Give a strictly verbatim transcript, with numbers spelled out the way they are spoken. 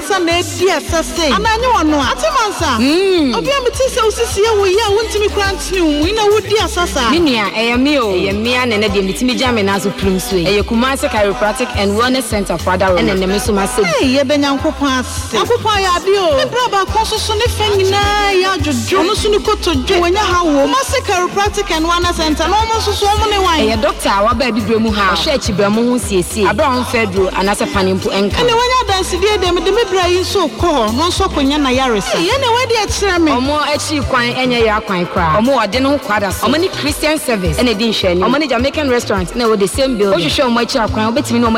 ansa na edi asase ananye wono atemansa mm obi ameti se osisi ewo yi a wontimi krantini mu ina wodi asasa minia eyemi o eyemi a nene de mitimi jame na so prince we eye Kumasi Chiropractic and Wellness Center for Adults and neme so ma se eh ye benyankopon ase akopon ya de o me braba konsoso ne fa nyina ya jojo no so ni kotojo wonya ha wo Kumasi Chiropractic and Wellness Center no mo so so mo ne wan eye doctor wa ba bibire mu ha hwe achiba mu ho siesie abra on fedro anase panimpo enka ene wonya danse de de me de me bra yi so ko no so konya na yaresa ye ne wadi a kire me omo achi kwan enye ya kwan kra omo ode no kwada so omo ni Christian service ene di nhwe ni omo ni Jamaican restaurant na wo the same building o hwehwe omo achi akwan obetimi